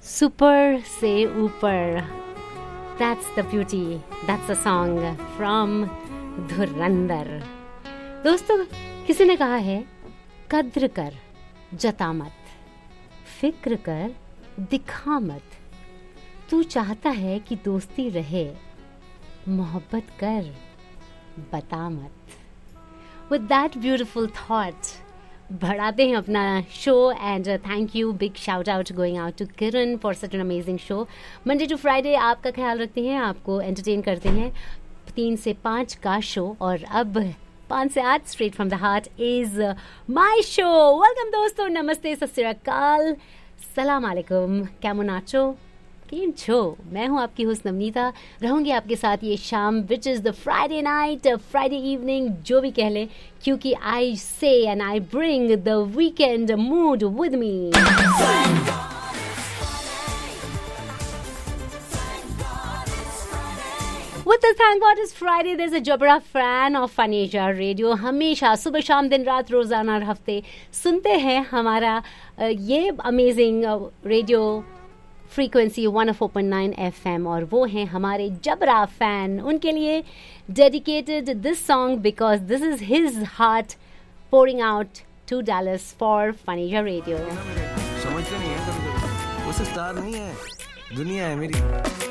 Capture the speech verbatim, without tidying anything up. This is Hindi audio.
सुपर से ऊपर, that's the beauty, that's the song from धुरंधर। दोस्तों, किसी ने कहा है कद्र कर जता मत, फिक्र कर दिखा मत, तू चाहता है कि दोस्ती रहे, मोहब्बत कर बता मत। With that beautiful thought, बढ़ाते हैं अपना show and thank you, big shout out going out to Kiran for such an amazing show. Monday to Friday आपका ख्याल रखते हैं, आपको एंटरटेन करते हैं, तीन से पाँच का शो, और अब पाँच से आठ straight from the heart is my show. Welcome दोस्तों, नमस्ते, सत श्री अकाल, सलाम अलैकुम, कैमो नाचो, केम छो। मैं हूँ आपकी होस्ट नवनीता, रहूँगी आपके साथ ये शाम, which is the Friday night, Friday evening, जो भी कह लें, क्योंकि आई से and I bring the weekend mood with me. With the Thank God It's Friday, there's a Jabra fan of Faneja Radio। हमेशा सुबह शाम दिन रात रोजाना और हफ्ते सुनते हैं हमारा ये amazing radio frequency one O four point nine F M, और वो हैं हमारे जबरा फैन। उनके लिए dedicated this song because this is his heart pouring out to Dallas for फनीजा radio. समझते नहीं है, वो स्टार नहीं है, दुनिया है मेरी।